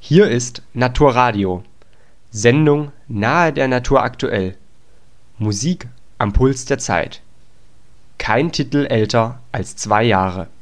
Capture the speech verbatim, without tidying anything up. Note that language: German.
Hier ist Naturradio. Sendung nahe der Natur aktuell. Musik am Puls der Zeit. Kein Titel älter als zwei Jahre